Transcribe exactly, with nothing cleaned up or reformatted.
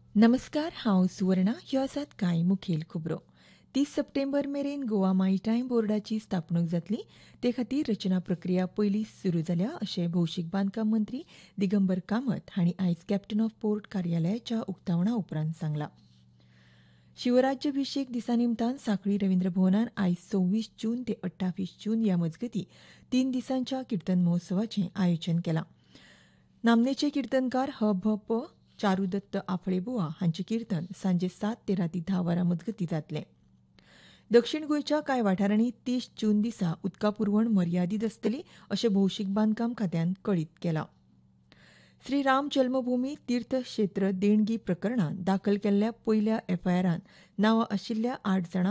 नमस्कार, हांव सुवर्णा. ह्यो आसात कांय मुखेल खबरो. तीस सप्टेंबर मेरेन गोवा मारिटायम बोर्डाची स्थापणूक जातली. ते खातीर रचना प्रक्रिया पयलींच सुरू जाल्या अशें भौशीक बांदकाम मंत्री दिगंबर कामत हांणी आयज कॅप्टन ऑफ पोर्ट कार्यालयाच्या उक्तावणा उपरांत सांगलां. शिवराज्याभिशेक दिसा निमतान सांखळी रवींद्र भवनात आयज सव्वीस जून ते अठ्ठावीस जून ह्या मजगतीं तीन दिसांच्या किर्तन महोत्सवाचें आयोजन केलां. नामनेचे किर्तनकार ह भ प चारुदत्त आफळेबुवा हांचें किर्तन सांजे सात ते रातीं धा वरां मजगतीं जातलें. दक्षिण गोंयच्या कांय वाठारांनी तीस जून दिसा उदका पुरवण मर्यादीत आसतली अशें भौशीक बांदकाम खात्यान कळीत केलां. श्री राम जल्मभूमी तीर्थ क्षेत्र देणगी प्रकरणांत दाखल केल्ल्या पयल्या एफआयआरांत नांवां आशिल्ल्या आठ जाणां